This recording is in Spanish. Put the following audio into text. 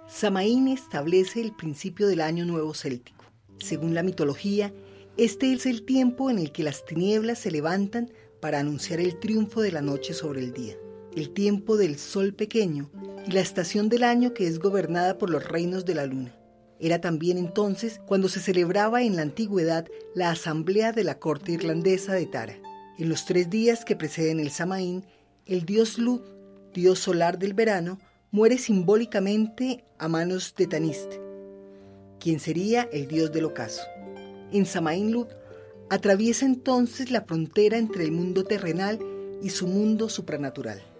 Samaín establece el principio del Año Nuevo Céltico. Según la mitología, este es el tiempo en el que las tinieblas se levantan para anunciar el triunfo de la noche sobre el día, el tiempo del sol pequeño y la estación del año que es gobernada por los reinos de la luna. Era también entonces cuando se celebraba en la antigüedad la asamblea de la corte irlandesa de Tara. En los 3 días que preceden el Samaín, el dios Lugh, dios solar del verano, muere simbólicamente a manos de Tanist, quien sería el dios del ocaso. En Samaín Lugh atraviesa entonces la frontera entre el mundo terrenal y su mundo supranatural.